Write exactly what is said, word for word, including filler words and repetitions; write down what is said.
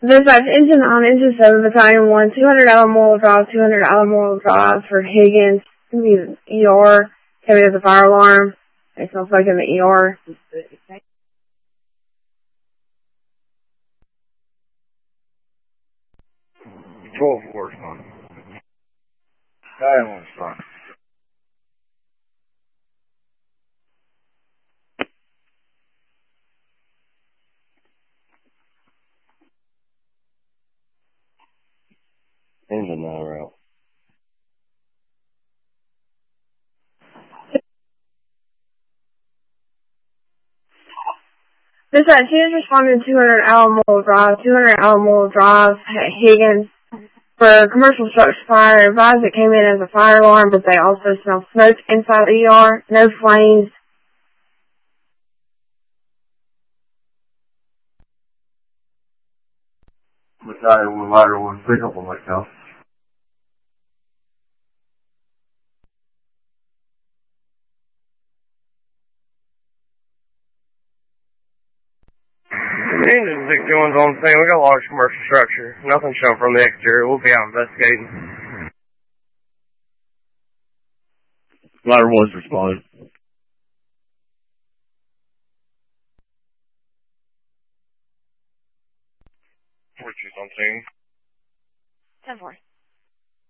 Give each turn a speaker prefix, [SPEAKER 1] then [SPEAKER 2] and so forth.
[SPEAKER 1] Dispatch engine on engine seven, battalion one, two hundred Alamo Drive, two hundred Alamo Drive for Higgins. It's going to be the E R. Tell me there's a fire alarm. It smells like in the E R.
[SPEAKER 2] twelve four is fine. nine one is fine. Engine not route.
[SPEAKER 1] Dispatch, he is responding to two hundred Alamo Drive, two hundred Alamo Drive, Higgins. For commercial structure fire, advised it came in as a fire alarm, but they also smell smoke inside the E R. No flames.
[SPEAKER 2] Battalion one, ladder one, pick up on myself. Engine sixty-one's on scene. We got a large commercial structure. Nothing shown from the exterior. We'll be out investigating.
[SPEAKER 3] Ladder one's responding.
[SPEAKER 2] forty-two's on scene.
[SPEAKER 1] ten four.